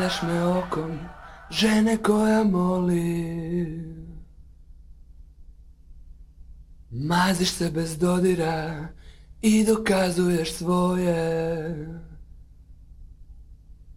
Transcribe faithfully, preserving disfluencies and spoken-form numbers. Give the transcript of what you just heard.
gledaš me okom žene koja moli. Maziš se bez dodira i dokazuješ svoje.